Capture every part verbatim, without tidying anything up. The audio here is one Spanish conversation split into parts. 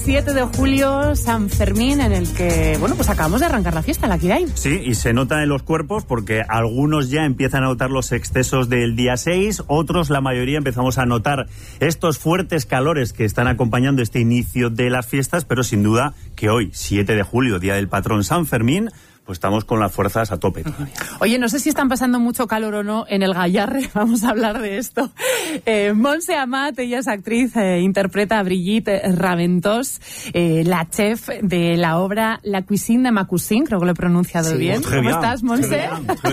siete de julio, San Fermín, en el que, bueno, pues acabamos de arrancar la fiesta, la Kirain. Sí, y se nota en los cuerpos porque algunos ya empiezan a notar los excesos del día seis, otros, la mayoría, empezamos a notar estos fuertes calores que están acompañando este inicio de las fiestas, pero sin duda que hoy, siete de julio, día del patrón San Fermín, pues estamos con las fuerzas a tope todavía. Oye, no sé si están pasando mucho calor o no en el Gayarre, vamos a hablar de esto. Eh, Montse Amat, ella es actriz, eh, interpreta a Brigitte Raventós, eh, la chef de la obra La Cuisine de ma Cousine, creo que lo he pronunciado sí, bien. ¿Cómo bien. estás, Montse?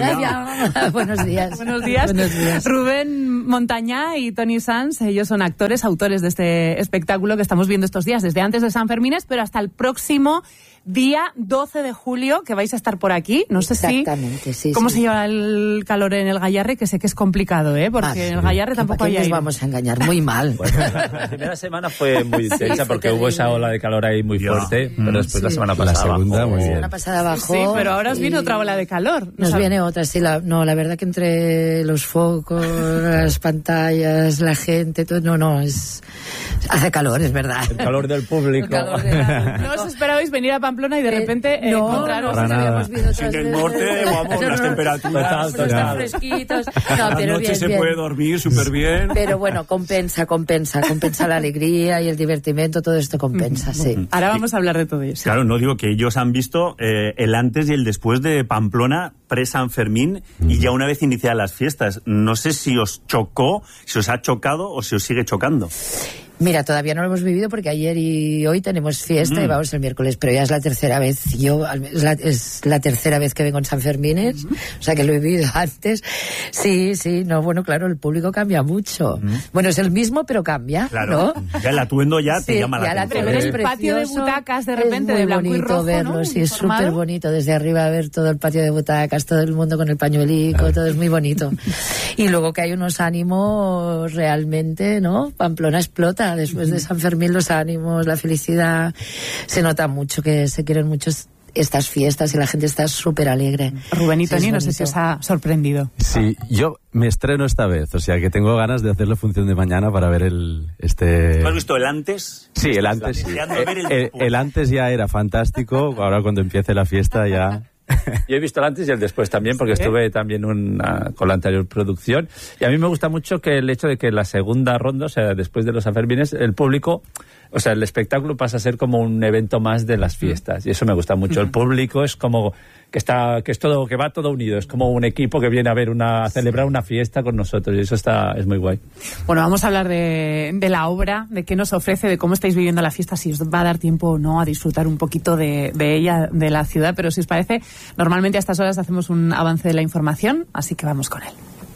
Buenos días. Buenos días. Buenos días. Rubén Montañá y Tony Sanz, ellos son actores, autores de este espectáculo que estamos viendo estos días, desde antes de San Fermines, pero hasta el próximo día doce de julio, que vais a estar por aquí. No sé si... Exactamente, sí. ¿Cómo sí. se lleva el calor en el Gayarre? Que sé que es complicado, ¿eh? Porque ah, sí. en el Gayarre tampoco hay aire. Nos vamos a engañar, muy mal. Bueno, la primera semana fue muy intensa sí, porque hubo esa ola de calor ahí muy Yo. fuerte, mm, pero después sí. la semana pasada la segunda, bajó. muy bien. La semana pasada bajó. Sí, pero ahora os viene otra ola de calor. Nos ¿sabes? viene otra, sí. La, no, la verdad que entre los focos, las pantallas, la gente, todo, no, no, es... Hace calor, es verdad. El calor del público. El calor de la... No os esperabais venir a Pamplona y de repente eh, no, encontraros... No, no, si en el norte, vamos, las temperaturas... Están fresquitos. No, la pero noche bien, se bien. puede dormir súper bien. Pero bueno, compensa, compensa. Compensa la alegría y el divertimento, todo esto compensa, sí. Ahora vamos a hablar de todo eso. Claro, no digo que ellos han visto eh, el antes y el después de Pamplona pre-San Fermín mm. y ya una vez iniciadas las fiestas. No sé si os chocó, si os ha chocado o si os sigue chocando. Mira, todavía no lo hemos vivido porque ayer y hoy tenemos fiesta mm. y vamos el miércoles, pero ya es la tercera vez. Yo es la, es la tercera vez que vengo en San Fermines, mm. o sea que lo he vivido antes. Sí, sí, no, bueno, claro, el público cambia mucho. Mm. Bueno, es el mismo, pero cambia, claro. ¿no? Ya el atuendo ya te sí, llama ya la atención. Ver el patio de butacas de repente de blanco y rojo, verlo, ¿no? Sí, es súper bonito desde arriba ver todo el patio de butacas, todo el mundo con el pañuelico, todo es muy bonito. Y luego que hay unos ánimos realmente, ¿no? Pamplona explota después de San Fermín, los ánimos, la felicidad, se nota mucho que se quieren mucho estas fiestas y la gente está súper alegre. Rubén y sí, Tony, no sé si os ha sorprendido. Sí, yo me estreno esta vez, o sea que tengo ganas de hacer la función de mañana para ver el este. ¿Tú has visto el antes? Sí, el antes. Sí. El, el, el antes ya era fantástico, ahora cuando empiece la fiesta ya. Yo he visto el antes y el después también, porque estuve también una, con la anterior producción. Y a mí me gusta mucho que el hecho de que la segunda ronda, o sea, después de los Sanfermines, el público, o sea, el espectáculo pasa a ser como un evento más de las fiestas. Y eso me gusta mucho. El público es como que está, que es todo, que va todo unido. Es como un equipo que viene a ver una, a celebrar una fiesta con nosotros. Y eso está, es muy guay. Bueno, vamos a hablar de, de la obra, de qué nos ofrece, de cómo estáis viviendo la fiesta, si os va a dar tiempo o no a disfrutar un poquito de, de ella, de la ciudad. Pero si os parece, normalmente a estas horas hacemos un avance de la información, así que vamos con él.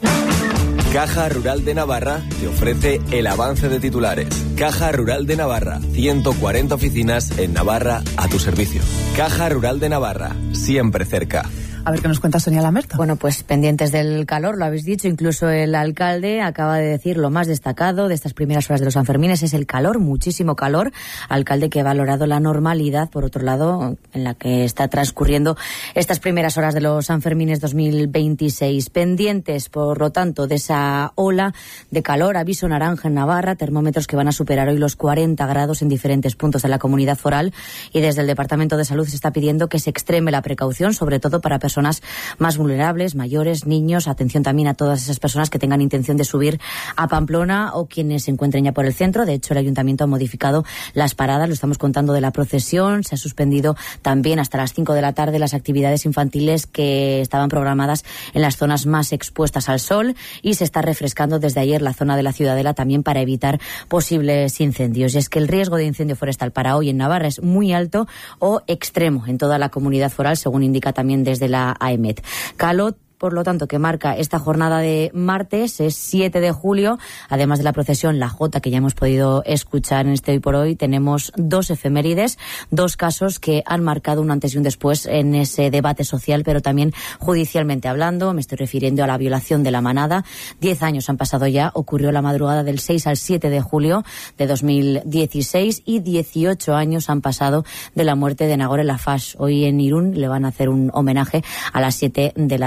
Caja Rural de Navarra te ofrece el avance de titulares. Caja Rural de Navarra, ciento cuarenta oficinas en Navarra a tu servicio. Caja Rural de Navarra, siempre cerca. A ver qué nos cuenta Sonia Lamerto. Bueno, pues pendientes del calor, lo habéis dicho, incluso el alcalde acaba de decir lo más destacado de estas primeras horas de los Sanfermines es el calor, muchísimo calor. Alcalde que ha valorado la normalidad, por otro lado, en la que está transcurriendo estas primeras horas de los Sanfermines dos mil veintiséis. Pendientes, por lo tanto, de esa ola de calor, aviso naranja en Navarra, termómetros que van a superar hoy los cuarenta grados en diferentes puntos de la comunidad foral, y desde el Departamento de Salud se está pidiendo que se extreme la precaución, sobre todo para personas personas más vulnerables, mayores, niños. Atención también a todas esas personas que tengan intención de subir a Pamplona o quienes se encuentren ya por el centro. De hecho, el Ayuntamiento ha modificado las paradas, lo estamos contando, de la procesión. Se ha suspendido también hasta las cinco de la tarde las actividades infantiles que estaban programadas en las zonas más expuestas al sol, y se está refrescando desde ayer la zona de la Ciudadela también para evitar posibles incendios. Y es que el riesgo de incendio forestal para hoy en Navarra es muy alto o extremo en toda la comunidad foral, según indica también desde la A E M E T. Calot, por lo tanto, que marca esta jornada de martes, es siete de julio. Además de la procesión, la Jota, que ya hemos podido escuchar en este Hoy por Hoy, tenemos dos efemérides, dos casos que han marcado un antes y un después en ese debate social, pero también judicialmente hablando. Me estoy refiriendo a la violación de La Manada. Diez años han pasado ya, ocurrió la madrugada del seis al siete de julio de dos mil dieciséis, y dieciocho años han pasado de la muerte de Nagore Laffage. Hoy en Irún le van a hacer un homenaje a las siete de la tarde.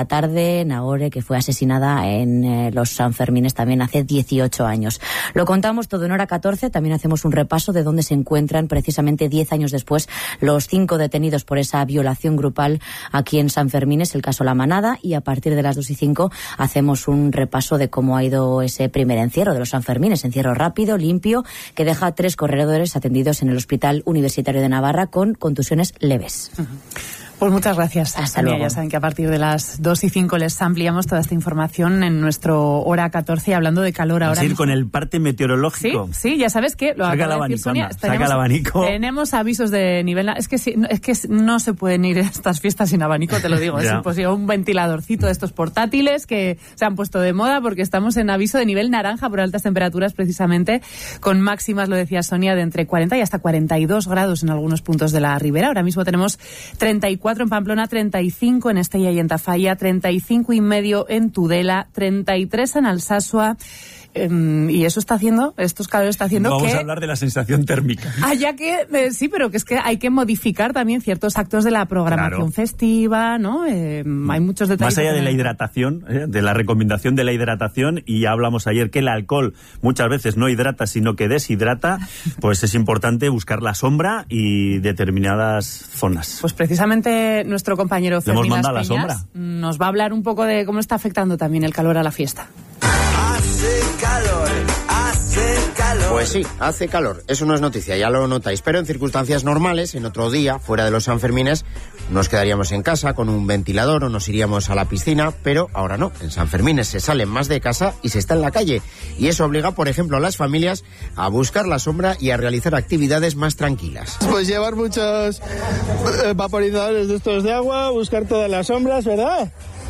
madre, Nahore, que fue asesinada en eh, los Sanfermines también hace dieciocho años. Lo contamos todo en Hora catorce, también hacemos un repaso de dónde se encuentran precisamente diez años después los cinco detenidos por esa violación grupal aquí en Sanfermines, el caso La Manada, y a partir de las dos y cinco hacemos un repaso de cómo ha ido ese primer encierro de los Sanfermines, encierro rápido, limpio, que deja a tres corredores atendidos en el Hospital Universitario de Navarra con contusiones leves. Uh-huh. Pues muchas gracias. Hasta Sonia, luego. ya saben que a partir de las dos y cinco les ampliamos toda esta información en nuestro Hora catorce, hablando de calor ahora. ¿Vas a ir mismo con el parte meteorológico? Sí, sí, ya sabes que lo Saca acaba el de decir abanico, Sonia. anda, saca el abanico. Tenemos avisos de nivel. Es que, sí, es que no se pueden ir a estas fiestas sin abanico, te lo digo. Es imposible. Un ventiladorcito de estos portátiles que se han puesto de moda porque estamos en aviso de nivel naranja por altas temperaturas, precisamente, con máximas, lo decía Sonia, de entre cuarenta y hasta cuarenta y dos grados en algunos puntos de la ribera. Ahora mismo tenemos treinta y cuatro en Pamplona, treinta y cinco en Estella y en Tafalla, treinta y cinco y medio en Tudela, treinta y tres en Alsasua. Um, y eso está haciendo, estos calores está haciendo Vamos que... a hablar de la sensación térmica. Ah, ya que, eh, sí, pero que es que hay que modificar también ciertos actos de la programación Claro. festiva, ¿no? Eh, hay muchos detalles. Más allá de la que- hidratación, ¿eh? de la recomendación de la hidratación, y ya hablamos ayer que el alcohol muchas veces no hidrata, sino que deshidrata, pues es importante buscar la sombra y determinadas zonas. Pues precisamente nuestro compañero Le hemos Fermín mandado Las la Peñas sombra. nos va a hablar un poco de cómo está afectando también el calor a la fiesta. Hace calor, hace calor. Pues sí, hace calor. Eso no es noticia, ya lo notáis. Pero en circunstancias normales, en otro día, fuera de los Sanfermines, nos quedaríamos en casa con un ventilador o nos iríamos a la piscina, pero ahora no. En Sanfermines se sale más de casa y se está en la calle. Y eso obliga, por ejemplo, a las familias a buscar la sombra y a realizar actividades más tranquilas. Pues llevar muchos eh, vaporizadores de estos de agua, buscar todas las sombras, ¿verdad?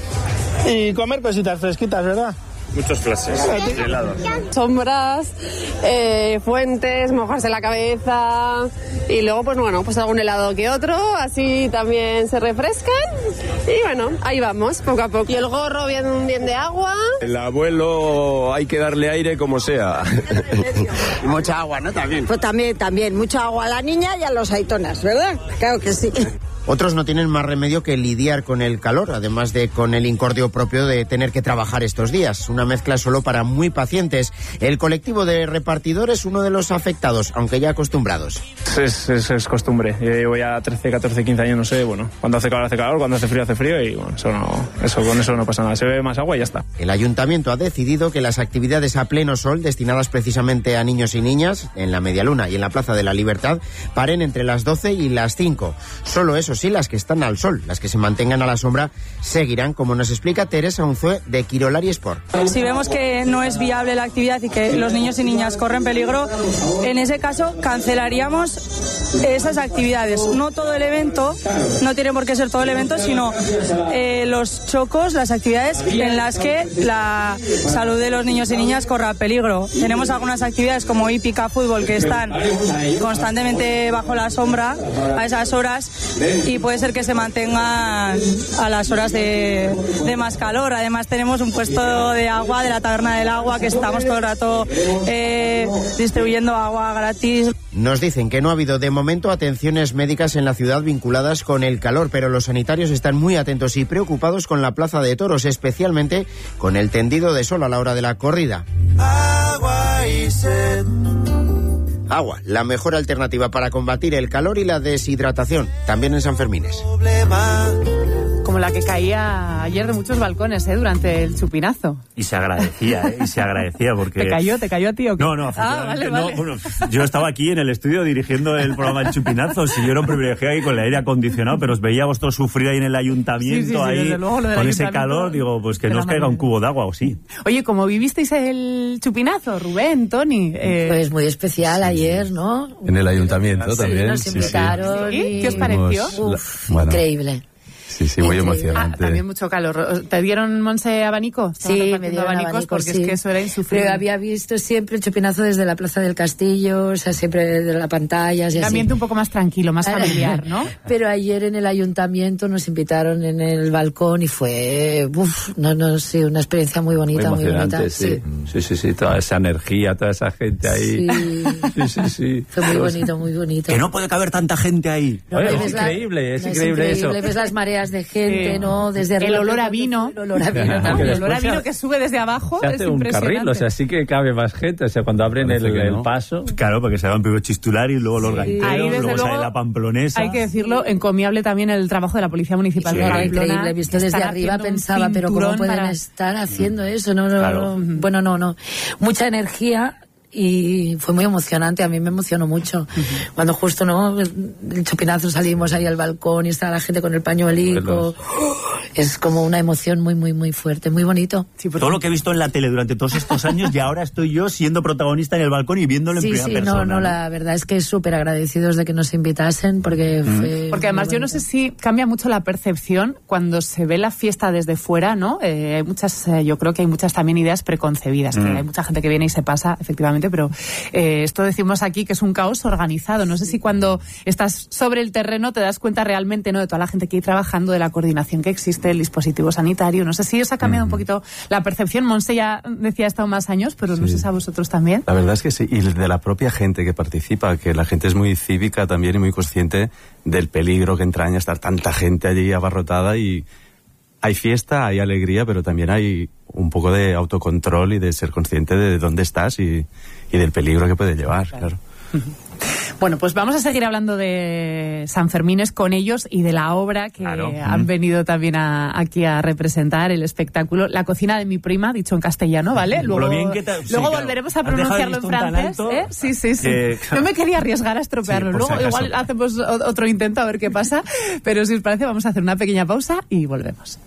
Y comer cositas fresquitas, ¿verdad? Muchos flashes, helados. Sombras, eh, fuentes, mojarse la cabeza y luego pues bueno, pues algún helado que otro, así también se refrescan y bueno, ahí vamos, poco a poco. Y el gorro bien, bien de agua. El abuelo hay que darle aire como sea. Y mucha agua, ¿no? También. Pues también, también, mucha agua a la niña y a los aitonas, ¿verdad? Claro que sí. Otros no tienen más remedio que lidiar con el calor, además de con el incordio propio de tener que trabajar estos días. Una mezcla solo para muy pacientes. El colectivo de repartidores es uno de los afectados, aunque ya acostumbrados. Es, es, es costumbre. Yo llevo ya trece, catorce, quince años, no sé, bueno, cuando hace calor hace calor, cuando hace frío hace frío y bueno, eso no, eso con eso no pasa nada. Se bebe más agua y ya está. El ayuntamiento ha decidido que las actividades a pleno sol destinadas precisamente a niños y niñas en la Medialuna y en la Plaza de la Libertad paren entre las doce y las cinco. Solo eso sí, las que están al sol, las que se mantengan a la sombra seguirán, como nos explica Teresa Unzué de Quirolari Sport. Si vemos que no es viable la actividad y que los niños y niñas corren peligro, en ese caso cancelaríamos esas actividades. No todo el evento, no tiene por qué ser todo el evento, sino eh, los chocos, las actividades en las que la salud de los niños y niñas corra peligro. Tenemos algunas actividades como hípica, fútbol, que están constantemente bajo la sombra a esas horas y puede ser que se mantengan a las horas de, de más calor. Además tenemos un puesto de agua de la Taberna del Agua que estamos todo el rato eh, distribuyendo agua gratis. Nos dicen que no ha habido de momento atenciones médicas en la ciudad vinculadas con el calor, pero los sanitarios están muy atentos y preocupados con la Plaza de Toros, especialmente con el tendido de sol a la hora de la corrida. Agua y sed. Agua, la mejor alternativa para combatir el calor y la deshidratación, también en Sanfermines. Como la que caía ayer de muchos balcones, ¿eh? Durante el chupinazo. Y se agradecía, ¿eh? Y se agradecía porque... ¿Te cayó? ¿Te cayó a ti o qué? No, no, Ah, vale, no, vale. bueno, yo estaba aquí en el estudio dirigiendo el programa El Chupinazo, si yo era un privilegiado ahí con el aire acondicionado, pero os veía a vosotros sufrir ahí en el ayuntamiento, Sí, sí, sí, ahí desde luego, lo del con ese ayuntamiento calor, digo, pues que de no la os caiga un manera. cubo de agua, o sí. Oye, ¿cómo vivisteis el chupinazo, Rubén, Tony? Eh, Pues muy especial ayer, ¿no? En el ayuntamiento Sí, también. nos sí, sí. invitaron. ¿Sí? y- ¿Qué os pareció? Uf, Bueno. increíble. Sí, sí, muy Increíble. Ah, emocionante. también mucho calor. ¿Te dieron, Monse, abanico? Estaban Sí, me repartiendo dieron abanicos abanicos, porque sí. es que eso era insufrible. Pero había visto siempre el chupinazo desde la Plaza del Castillo, o sea, siempre desde las pantallas y Un así. ambiente un poco más tranquilo, más familiar, ¿no? Pero ayer en el ayuntamiento nos invitaron en el balcón y fue, uf, no, no, sí, una experiencia muy bonita, Muy muy, emocionante, bonita. sí. Sí, sí, sí, toda esa energía, toda esa gente ahí. Sí. Sí, sí, sí. Fue muy bonito, muy bonito. Que no puede caber tanta gente ahí. No, Oye, y es ves la- increíble, es no, increíble eso. Ves las mareas filas de gente, sí. ¿no? Desde el olor a vino. El olor a vino también. El olor a vino que sube desde abajo se es hace un impresionante. carril, o sea, sí que cabe más gente. O sea, cuando abren el, no. el paso... Claro, porque se hagan primero Chistular y luego los Sí. ganteros, Ahí, desde luego luego, sale la Pamplonesa. Hay que decirlo, encomiable también el trabajo de la Policía Municipal Sí. de Era Pamplona. increíble, visto desde arriba pensaba, pero ¿cómo pueden para... estar haciendo eso? No, no, Claro. no. Bueno, no, no. Mucha energía y fue muy emocionante, a mí me emocionó mucho. Uh-huh. Cuando justo, ¿no? El chupinazo salimos ahí al balcón y estaba la gente con el pañuelico. Es como una emoción muy, muy, muy fuerte, muy bonito. Sí, todo lo que he visto en la tele durante todos estos años y ahora estoy yo siendo protagonista en el balcón y viéndolo sí, en primera sí, persona. No, no, ¿no? La verdad es que súper agradecidos de que nos invitasen porque mm. fue... Porque además yo no sé si cambia mucho la percepción cuando se ve la fiesta desde fuera, ¿no? Eh, hay muchas, eh, yo creo que hay muchas también ideas preconcebidas, mm. que hay mucha gente que viene y se pasa, efectivamente, pero eh, esto decimos aquí que es un caos organizado. No sé si cuando estás sobre el terreno te das cuenta realmente, ¿no? De toda la gente que hay trabajando, de la coordinación que existe, el dispositivo sanitario. No sé si os ha cambiado mm. un poquito la percepción. Monse ya decía ha estado más años, pero sí. no sé si a vosotros también. La verdad es que sí, y de la propia gente que participa, que la gente es muy cívica también y muy consciente del peligro que entraña estar tanta gente allí abarrotada, y hay fiesta, hay alegría, pero también hay un poco de autocontrol y de ser consciente de dónde estás y, y del peligro que puede llevar, claro. claro. Bueno, pues vamos a seguir hablando de Sanfermines con ellos y de la obra que claro. han mm. venido también a, aquí a representar, el espectáculo La cocina de mi prima, dicho en castellano, ¿vale? Luego, bien que te, luego sí, claro. volveremos a pronunciarlo en francés. ¿eh? Sí, sí, sí. Que, claro. No me quería arriesgar a estropearlo. Sí, luego si igual hacemos otro intento a ver qué pasa, pero si os parece vamos a hacer una pequeña pausa y volvemos.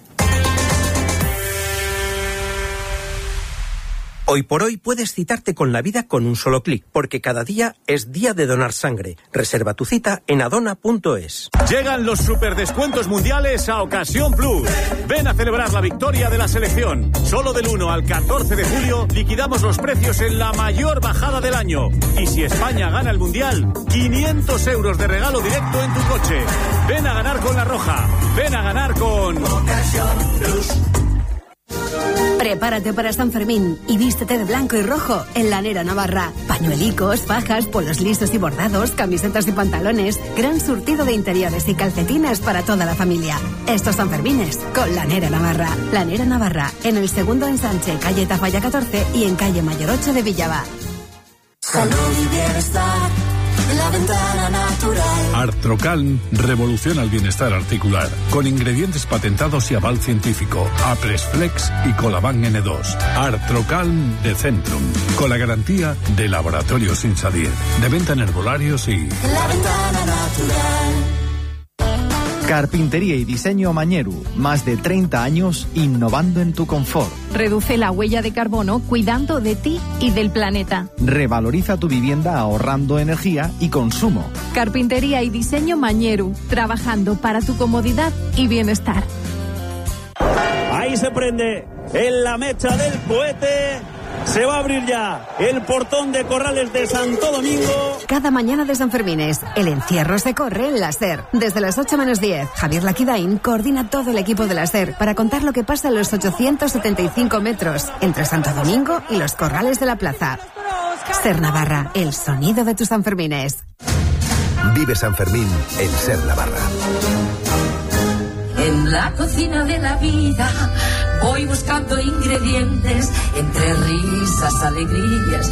Hoy por hoy puedes citarte con la vida con un solo clic, porque cada día es día de donar sangre. Reserva tu cita en adona punto es. Llegan los superdescuentos mundiales a Ocasión Plus. Ven a celebrar la victoria de la selección. Solo del uno al catorce de julio liquidamos los precios en la mayor bajada del año. Y si España gana el mundial, quinientos euros de regalo directo en tu coche. Ven a ganar con La Roja. Ven a ganar con Ocasión Plus. Prepárate para San Fermín y vístete de blanco y rojo en Lanera Navarra. Pañuelicos, fajas, polos lisos y bordados, camisetas y pantalones, gran surtido de interiores y calcetines para toda la familia. Estos Sanfermines con Lanera Navarra. Lanera Navarra, en el segundo ensanche, calle Tafalla catorce y en calle Mayor ocho de Villava. Salud y bienestar. La ventana natural. Artrocalm revoluciona el bienestar articular con ingredientes patentados y aval científico. Apresflex y Colaban ene dos. Artrocalm de Centrum, con la garantía de Laboratorios Insadier, de venta en herbolarios y... La ventana natural. Carpintería y diseño Mañeru. Más de treinta años innovando en tu confort. Reduce la huella de carbono cuidando de ti y del planeta. Revaloriza tu vivienda ahorrando energía y consumo. Carpintería y diseño Mañeru. Trabajando para tu comodidad y bienestar. Ahí se prende en la mecha del cohete. Se va a abrir ya el portón de Corrales de Santo Domingo. Cada mañana de Sanfermines, el encierro se corre en la SER. Desde las ocho menos diez, Javier Laquidain coordina todo el equipo de la SER para contar lo que pasa en los ochocientos setenta y cinco metros entre Santo Domingo y los Corrales de la Plaza. SER Navarra, el sonido de tus Sanfermines. Vive San Fermín en SER Navarra. En la cocina de la vida voy buscando ingredientes entre risas, alegrías